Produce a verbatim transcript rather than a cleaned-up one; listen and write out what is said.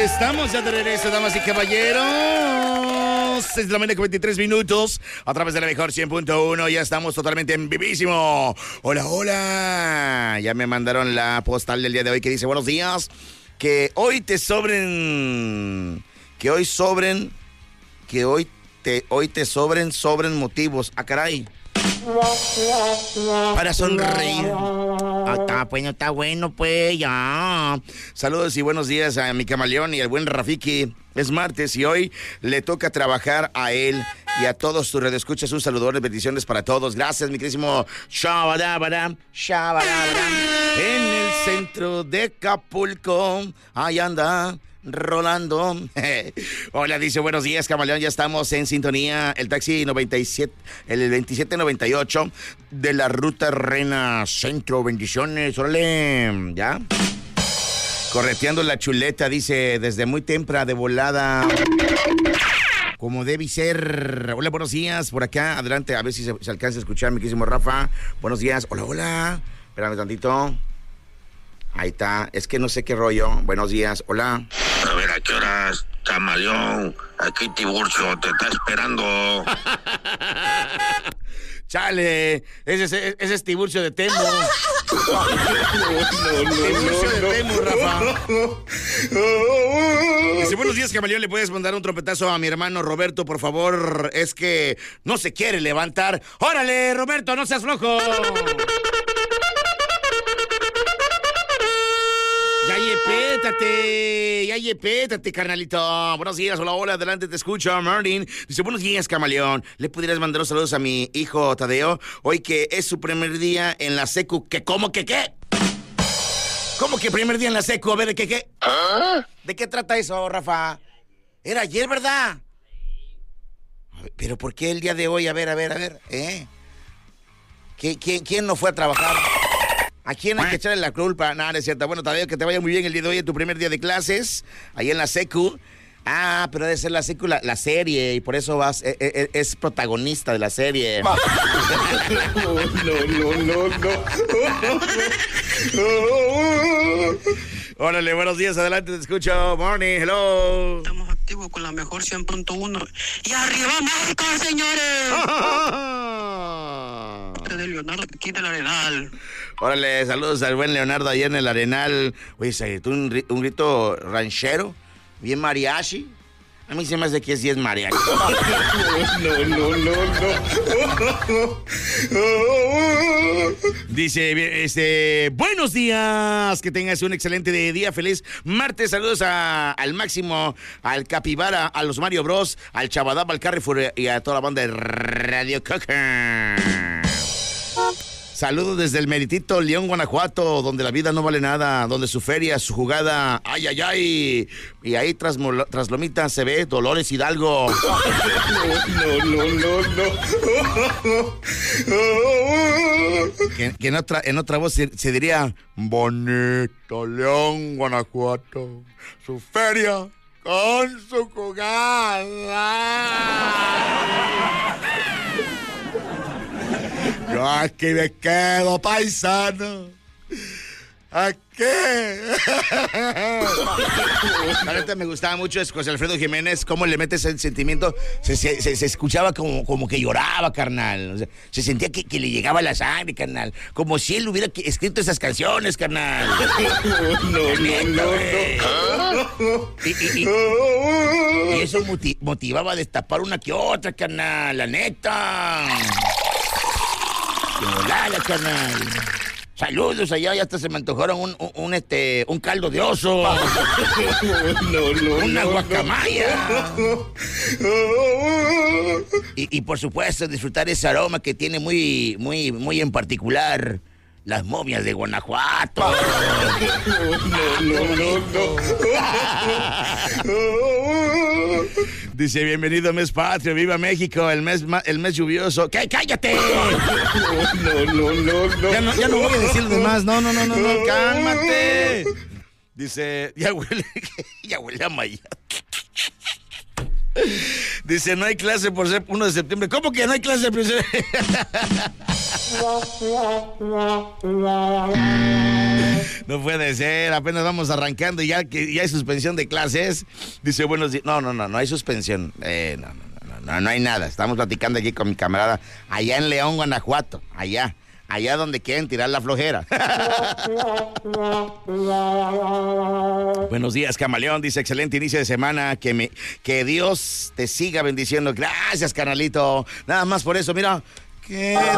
Estamos ya de regreso, damas y caballeros. seis de la mañana con veintitrés minutos. A través de la mejor cien punto uno. Ya estamos totalmente en vivísimo. Hola, hola. Ya me mandaron la postal del día de hoy que dice: buenos días. Que hoy te sobren. Que hoy sobren. Que hoy te, hoy te sobren, sobren motivos. Ah, caray. Para sonreír. Ah, está, pues no está bueno, pues ya. Saludos y buenos días a mi camaleón y al buen Rafiki. Es martes y hoy le toca trabajar a él y a todos tus radioescuchas. Un saludón, bendiciones para todos. Gracias, mi querísimo Shabadabara, Shabadabara. En el centro de Acapulco, ahí anda Rolando. Hola, dice: buenos días, camaleón. Ya estamos en sintonía. El taxi noventa y siete, el veintisiete noventa y ocho de la ruta Rena Centro. Bendiciones. Órale, ya. Correteando la chuleta, dice, desde muy temprano de volada. Como debe ser. Hola, buenos días. Por acá, adelante, a ver si se, se alcanza a escuchar, mi querísimo Rafa. Buenos días. Hola, hola. Espérame tantito. Ahí está, es que no sé qué rollo. Buenos días, hola. A ver, ¿a qué horas, camaleón? Aquí Tiburcio te está esperando. Chale, ese, ese, ese es Tiburcio de Temo. No, no, no, Tiburcio no, no, de Temo, Rafa. Dice: buenos días, camaleón, ¿le puedes mandar un trompetazo a mi hermano Roberto, por favor? Es que no se quiere levantar. ¡Órale, Roberto, no seas flojo! Ya yepétate, ya yepétate, carnalito. Buenos días, hola, hola, adelante, te escucho, Martin. Dice: buenos días, camaleón. ¿Le pudieras mandar los saludos a mi hijo Tadeo? Hoy que es su primer día en la secu. ¿Qué, cómo que qué? ¿Cómo que primer día en la secu? A ver, ¿de qué qué? ¿Ah? ¿De qué trata eso, Rafa? Era ayer, ¿verdad? Pero ¿por qué el día de hoy? A ver, a ver, a ver, ¿eh? ¿Quién, quién, quién no fue a trabajar? ¿A quién hay que echarle la culpa? No, no es cierto. Bueno, Tadeo, que te vaya muy bien el día de hoy, en tu primer día de clases, ahí en la secu. Ah, pero debe ser la secu, la, la serie, y por eso vas, es, es, es protagonista de la serie. No, no, no, no, no. Órale, buenos días, adelante, te escucho. Morning, hello. Estamos activos con la mejor cien punto uno. ¡Y arriba México, señores! De Leonardo, aquí del Arenal. Órale, saludos al buen Leonardo ahí en el Arenal. Oye, se tú un, un grito ranchero, bien mariachi. A mí se me hace que sí es mariachi. No, no, no, no. Dice, este, buenos días, que tengas un excelente día, feliz martes. Saludos a, al Máximo, al Capibara, a los Mario Bros, al Chabadab, al Carrefour y a toda la banda de Radio Coca. Saludos desde el meritito León, Guanajuato, donde la vida no vale nada, donde su feria, su jugada, ay, ay, ay. Y ahí tras, tras Lomita se ve Dolores Hidalgo. No, no, no, no. Que, que en, otra, en otra voz se, se diría: bonito León, Guanajuato, su feria con su jugada. Yo aquí me quedo, paisano. ¿A qué? La neta me gustaba mucho es José Alfredo Jiménez, cómo le metes el sentimiento. Se, se, se, se escuchaba como, como que lloraba, carnal. O sea, se sentía que, que le llegaba la sangre, carnal. Como si él hubiera escrito esas canciones, carnal. No, no, no, no. Y, y, y, y eso motiv, motivaba a destapar una que otra, carnal. La neta. Hola, carnal. Saludos allá, ya hasta se me antojaron un, un, un este, un caldo de oso. No, no, una no, guacamaya. No. Y, y por supuesto disfrutar ese aroma que tiene muy, muy, muy en particular las momias de Guanajuato. No, no, no, no. Dice: bienvenido mes patrio, viva México, el mes el mes lluvioso. ¿Qué? ¡Cállate! No, no, no, no. Ya no, ya no voy a decir lo demás. No, no, no, no, no, cálmate. Dice: ya huele, ya huele a maíz. Dice: no hay clase por ser uno de septiembre. ¿Cómo que no hay clase por ser? No puede ser, apenas vamos arrancando y ya que ya hay suspensión de clases. Dice, buenos días. No, no, no, no hay suspensión. Eh, no, no, no, no, no hay nada. Estamos platicando aquí con mi camarada allá en León, Guanajuato, allá. Allá donde quieren tirar la flojera. Buenos días, Camaleón. Dice, excelente inicio de semana. Que, me, que Dios te siga bendiciendo. Gracias, carnalito. Nada más por eso, mira. Que